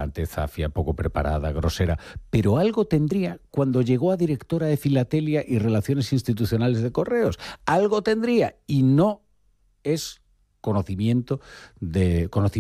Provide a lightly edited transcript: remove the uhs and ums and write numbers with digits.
bastante zafia, poco preparada, grosera, pero algo tendría cuando llegó a directora de Filatelia y Relaciones Institucionales de Correos. Algo tendría, y no es conocimiento